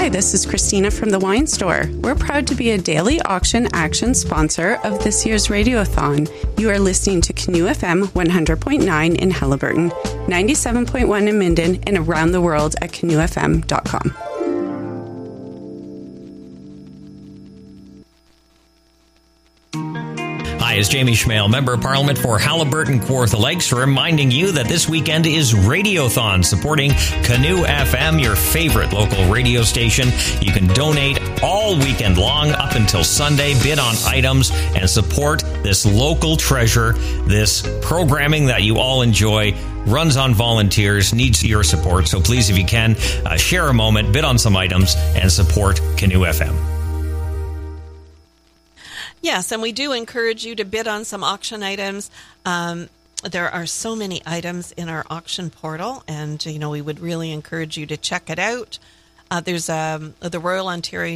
Hi, this is Christina from the Wine Store. We're proud to be a daily auction action sponsor of this year's Radiothon. You are listening to Canoe FM 100.9 in Haliburton, 97.1 in Minden, and around the world at canoefm.com. Hi, it's Jamie Schmale, Member of Parliament for Haliburton Kawartha Lakes, reminding you that this weekend is Radiothon, supporting Canoe FM, your favorite local radio station. You can donate all weekend long up until Sunday, bid on items, and support this local treasure, this programming that you all enjoy. Runs on volunteers, needs your support. So please, if you can, share a moment, bid on some items, and support Canoe FM. Yes, and we do encourage you to bid on some auction items. There are so many items in our auction portal, and we would really encourage you to check it out. There's the Royal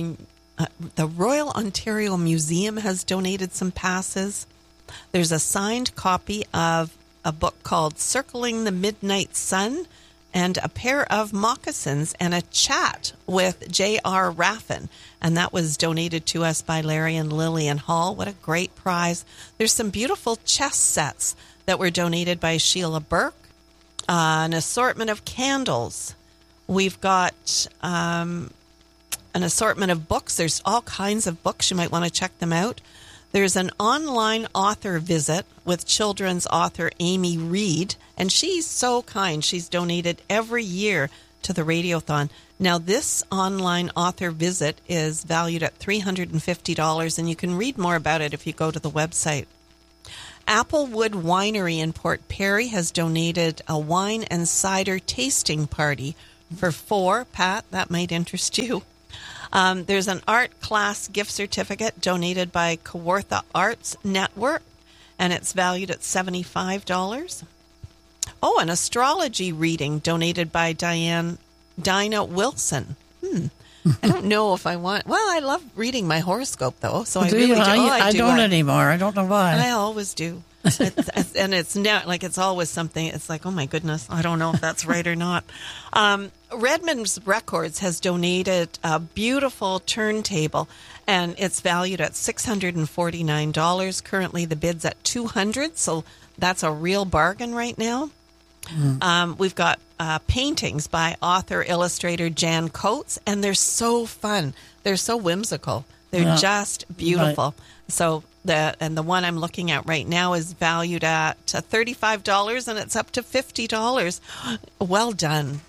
Ontario Museum has donated some passes. There's a signed copy of a book called Circling the Midnight Sun, and a pair of moccasins and a chat with J.R. Raffin. And that was donated to us by Larry and Lillian Hall. What a great prize. There's some beautiful chess sets that were donated by Sheila Burke. An assortment of candles. We've got an assortment of books. There's all kinds of books. You might want to check them out. There's an online author visit with children's author Amy Reed, and she's so kind. She's donated every year to the Radiothon. Now, this online author visit is valued at $350, and you can read more about it if you go to the website. Applewood Winery in Port Perry has donated a wine and cider tasting party for 4. Pat, that might interest you. There's an art class gift certificate donated by Kawartha Arts Network, and it's valued at $75. Oh, an astrology reading donated by Dinah Wilson. I don't know if I want... Well, I love reading my horoscope, though, so I really do. I don't anymore. I don't know why. I always do. And it's not like it's always something. It's like, oh my goodness, I don't know if that's right or not. Redmond's Records has donated a beautiful turntable, and it's valued at $649. Currently, the bid's at $200, so that's a real bargain right now. We've got paintings by author illustrator Jan Coates, and they're so fun. They're so whimsical. They're just beautiful. Right. So the one I'm looking at right now is valued at $35, and it's up to $50. Well done.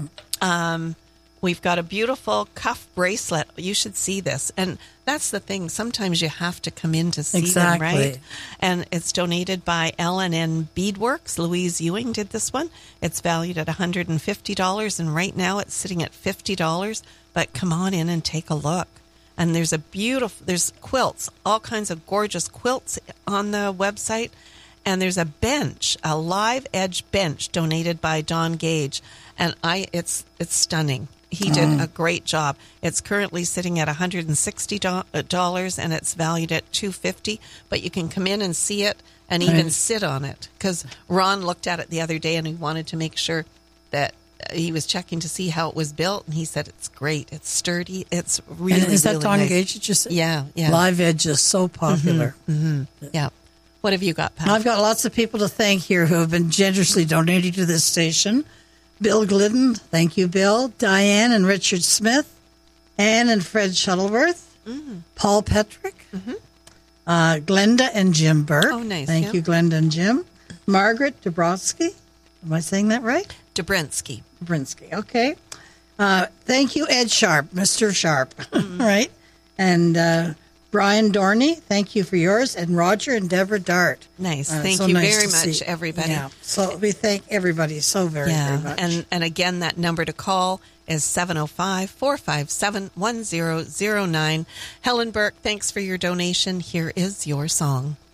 We've got a beautiful cuff bracelet. You should see this. And that's the thing. Sometimes you have to come in to see them, right? And it's donated by L&N Beadworks. Louise Ewing did this one. It's valued at $150, and right now it's sitting at $50. But come on in and take a look. And there's there's quilts, all kinds of gorgeous quilts on the website. And there's a bench, a live edge bench donated by Don Gage. And it's stunning. He did a great job. It's currently sitting at $160, and it's valued at $250. But you can come in and see it and even sit on it. Because Ron looked at it the other day, and he wanted to make sure that he was checking to see how it was built, and he said it's great. It's sturdy. It's really, and is that really Don nice. Gage? Just yeah. Live Edge is so popular. Yeah. What have you got, Pat? I've got lots of people to thank here who have been generously donating to this station. Bill Glidden, thank you, Bill. Diane and Richard Smith. Anne and Fred Shuttleworth. Paul Petrick. Glenda and Jim Burke. Oh, nice. Thank you, Glenda and Jim. Margaret Dabrowski. Am I saying that right? Dabrinsky, okay. Thank you, Ed Sharp, Mr. Sharp, right? And Brian Dorney, thank you for yours. And Roger and Deborah Dart. Nice. Thank you very much, everybody. Yeah. So we thank everybody so very much. And again, that number to call is 705-457-1009. Helen Burke, thanks for your donation. Here is your song.